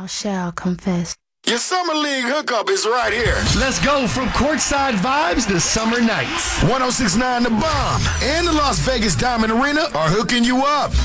Thou shalt confess. Your Summer League hookup is right here. Let's go from courtside vibes to summer nights. 1069 The Bomb and the Las Vegas Diamond Arena are hooking you up.